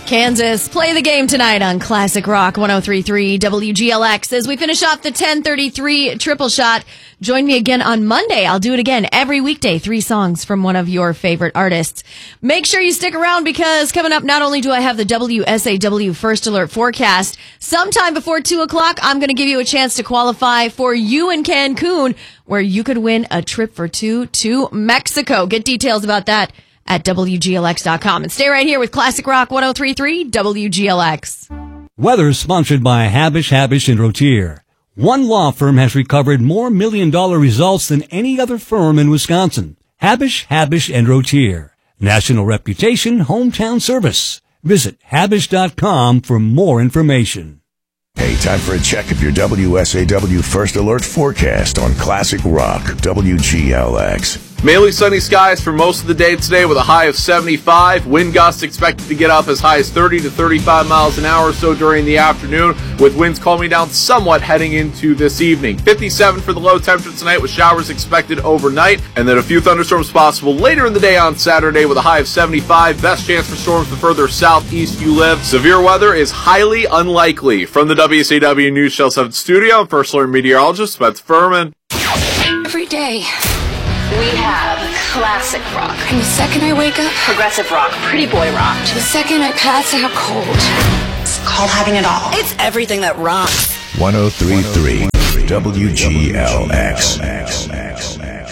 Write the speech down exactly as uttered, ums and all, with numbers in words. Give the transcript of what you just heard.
Kansas, play the game tonight on Classic Rock one oh three point three W G L X. As we finish off the ten thirty-three triple shot, join me again on Monday. I'll do it again every weekday, three songs from one of your favorite artists. Make sure you stick around because coming up, not only do I have the W S A W First Alert forecast, sometime before two o'clock, I'm going to give you a chance to qualify for you in Cancun, where you could win a trip for two to Mexico. Get details about that at W G L X dot com. And stay right here with Classic Rock one oh three point three W G L X. Weather sponsored by Habish, Habish and Rotier. One law firm has recovered more million-dollar results than any other firm in Wisconsin. Habish, Habish and Rotier. National reputation, hometown service. Visit Habish dot com for more information. Hey, time for a check of your W S A W First Alert forecast on Classic Rock W G L X. Mainly sunny skies for most of the day today with a high of seventy-five. Wind gusts expected to get up as high as thirty to thirty-five miles an hour or so during the afternoon, with winds calming down somewhat heading into this evening. fifty-seven for the low temperature tonight with showers expected overnight, and then a few thunderstorms possible later in the day on Saturday with a high of seventy-five. Best chance for storms the further southeast you live. Severe weather is highly unlikely. From the W S A W News Channel seven studio, I'm First Alert meteorologist Beth Furman. Every day we have classic rock. And the second I wake up, progressive rock, pretty boy rock. The second I pass out cold, it's called having it all. It's everything that rocks. one oh three point three W G L X.